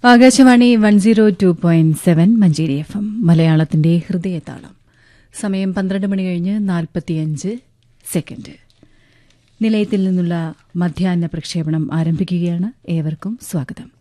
Akashvani 102.7 Manjeri FM മലയാളത്തിന്റെ ഹൃദയതാളം. സമയം 12 മണി കഴിഞ്ഞ് 45 സെക്കൻഡ്. നിലയത്തിൽ നിന്നുള്ള മധ്യാഹ്ന പ്രക്ഷേപണം ആരംഭിക്കുകയാണ്. ഏവർക്കും സ്വാഗതം.